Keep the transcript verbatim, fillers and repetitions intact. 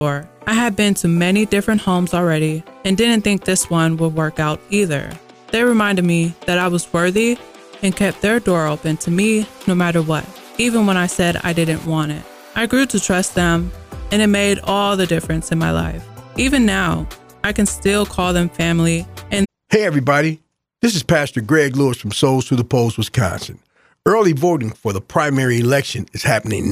I had been to many different homes already and didn't think this one would work out either. They reminded me that I was worthy and kept their door open to me no matter what, even when I said I didn't want it. I grew to trust them, and it made all the difference in my life. Even now, I can still call them family. And hey, everybody. This is Pastor Greg Lewis from Souls to the Polls, Wisconsin. Early voting for the primary election is happening